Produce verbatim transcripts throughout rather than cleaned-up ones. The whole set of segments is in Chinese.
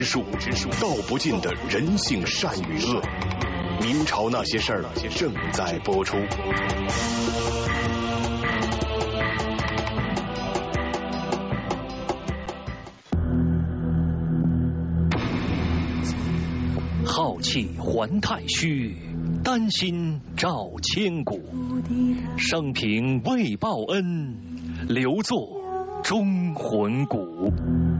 数道不尽的人性善与恶。明朝那些事儿正在播出。 浩气还太虚，丹心照千古。生平未报恩，留作忠魂骨。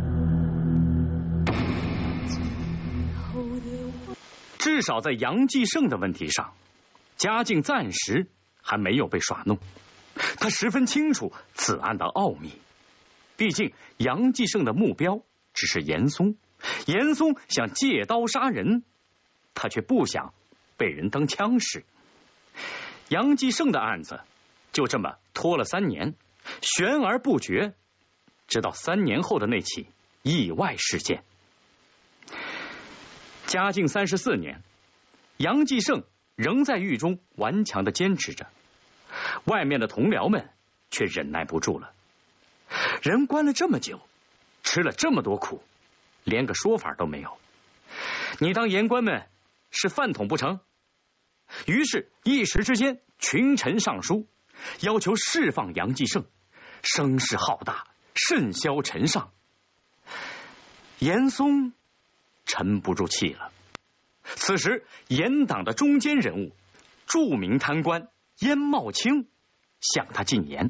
至少在杨继盛的问题上，嘉靖暂时还没有被耍弄。他十分清楚此案的奥秘，毕竟杨继盛的目标只是严嵩，严嵩想借刀杀人，他却不想被人当枪使。杨继盛的案子就这么拖了三年，悬而不决，直到三年后的那起意外事件。嘉靖三十四年，杨继盛仍在狱中顽强地坚持着，外面的同僚们却忍耐不住了。人关了这么久，吃了这么多苦，连个说法都没有，你当言官们是饭桶不成？于是一时之间群臣上书，要求释放杨继盛，声势浩大，甚嚣尘上。严嵩沉不住气了。此时严党的中坚人物，著名贪官燕茂卿向他进言：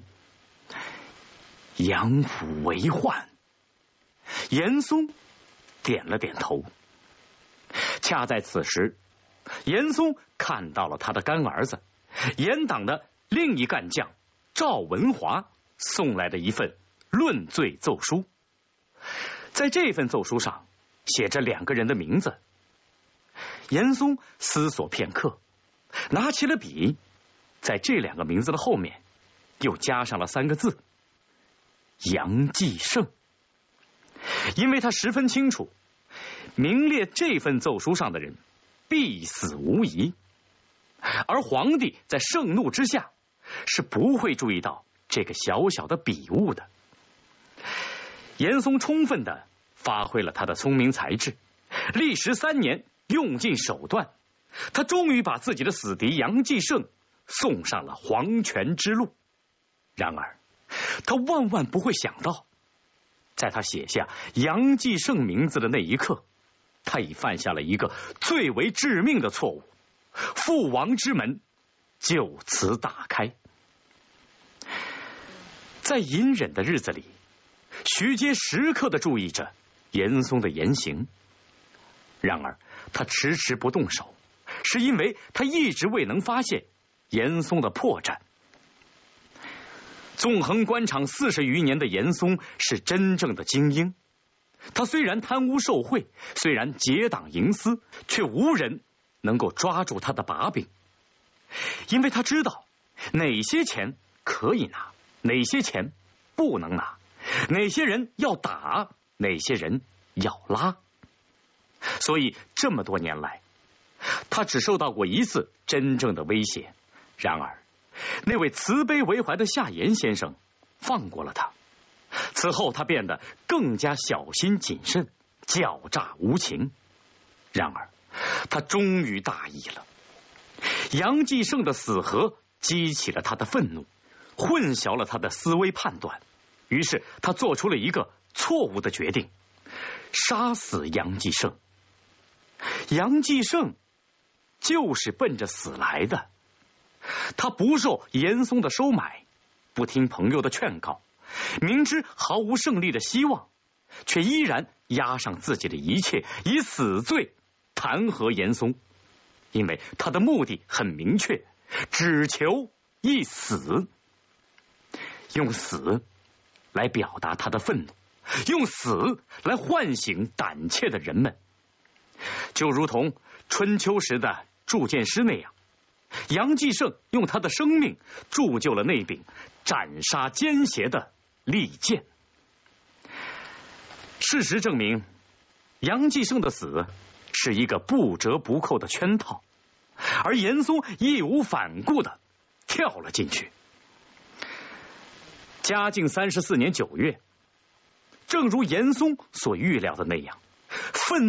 杨府为患。严嵩点了点头。恰在此时，严嵩看到了他的干儿子严党的另一干将赵文华送来的一份论罪奏书。在这份奏书上写着两个人的名字。严嵩思索片刻，拿起了笔，在这两个名字的后面又加上了三个字：杨继盛。因为他十分清楚，名列这份奏书上的人必死无疑，而皇帝在盛怒之下是不会注意到这个小小的笔误的。严嵩充分地发挥了他的聪明才智，历时三年，用尽手段，他终于把自己的死敌杨继盛送上了黄泉之路。然而他万万不会想到，在他写下杨继盛名字的那一刻，他已犯下了一个最为致命的错误，父王之门就此打开。在隐忍的日子里，徐阶时刻地注意着严嵩的言行。然而他迟迟不动手，是因为他一直未能发现严嵩的破绽。纵横官场四十余年的严嵩是真正的精英，他虽然贪污受贿，虽然结党营私，却无人能够抓住他的把柄，因为他知道哪些钱可以拿，哪些钱不能拿，哪些人要打，哪些人要拉。所以这么多年来，他只受到过一次真正的威胁。然而那位慈悲为怀的夏言先生放过了他，此后他变得更加小心谨慎，狡诈无情。然而他终于大意了。杨继盛的死河激起了他的愤怒，混淆了他的思维判断，于是他做出了一个错误的决定，杀死杨继盛。杨继盛就是奔着死来的，他不受严嵩的收买，不听朋友的劝告，明知毫无胜利的希望，却依然押上自己的一切，以死罪弹劾严嵩。因为他的目的很明确，只求一死，用死来表达他的愤怒，用死来唤醒胆怯的人们。就如同春秋时的铸剑师那样，杨继盛用他的生命铸就了那柄斩杀奸邪的利剑。事实证明，杨继盛的死是一个不折不扣的圈套，而严嵩义无反顾地跳了进去。嘉靖三十四年九月，正如严嵩所预料的那样， 愤